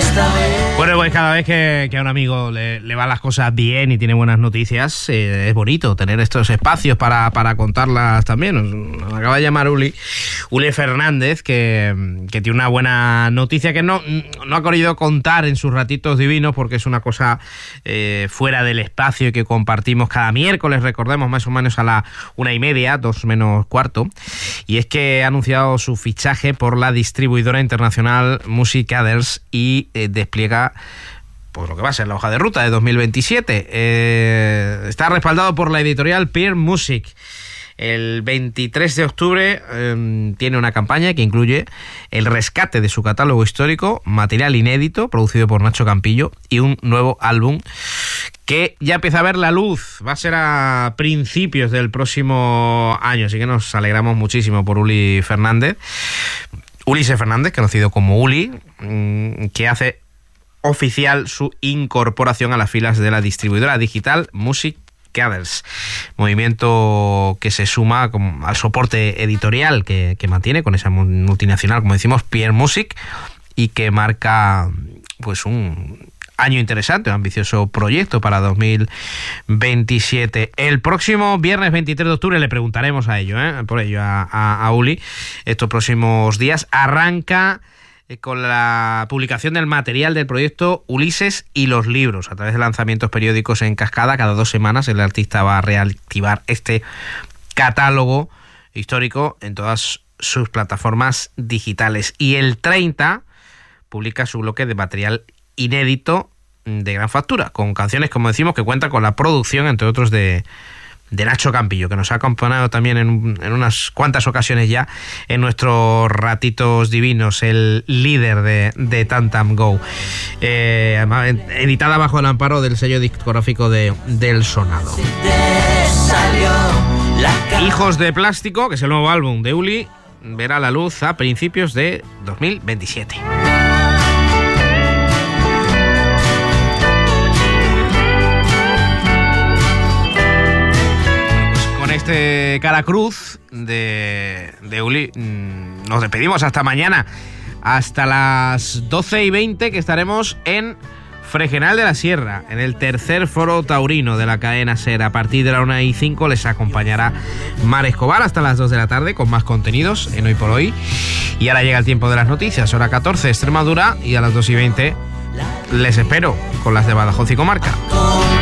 Bueno, pues cada vez que a un amigo le van las cosas bien y tiene buenas noticias, es bonito tener estos espacios para contarlas también. Nos acaba de llamar Uli Fernández, que tiene una buena noticia que no ha querido contar en sus ratitos divinos porque es una cosa fuera del espacio que compartimos cada miércoles, recordemos, más o menos a la 1:30, 2 menos cuarto, y es que ha anunciado su fichaje por la distribuidora internacional Music Gathers y despliega pues lo que va a ser la hoja de ruta de 2027. Está respaldado por la editorial Peer Music. El 23 de octubre tiene una campaña que incluye el rescate de su catálogo histórico, material inédito producido por Nacho Campillo y un nuevo álbum que ya empieza a ver la luz. Va a ser a principios del próximo año, así que nos alegramos muchísimo por Uli Fernández. Ulises Fernández, conocido como Uli, que hace oficial su incorporación a las filas de la distribuidora digital Music Gathers, movimiento que se suma al soporte editorial que mantiene con esa multinacional, como decimos, Peer Music, y que marca pues un año interesante, un ambicioso proyecto para 2027. El próximo viernes 23 de octubre le preguntaremos a Uli estos próximos días. Arranca con la publicación del material del proyecto Ulises y los libros. A través de lanzamientos periódicos en cascada, cada 2 semanas el artista va a reactivar este catálogo histórico en todas sus plataformas digitales. Y el 30 publica su bloque de material inédito de gran factura, con canciones, como decimos, que cuentan con la producción, entre otros, de Nacho Campillo, que nos ha acompañado también en unas cuantas ocasiones ya en nuestros ratitos divinos, el líder de Tantam Go, editada bajo el amparo del sello discográfico del Sonado. Hijos de Plástico, que es el nuevo álbum de Uli, verá la luz a principios de 2027. Este Caracruz de Uli nos despedimos hasta mañana, hasta las 12:20, que estaremos en Fregenal de la Sierra, en el tercer foro taurino de la cadena SER. A partir de la 1:05 les acompañará Mar Escobar hasta las 2 de la tarde con más contenidos en Hoy por Hoy. Y ahora llega el tiempo de las noticias, hora 14 Extremadura, y a las 2:20 les espero con las de Badajoz y comarca.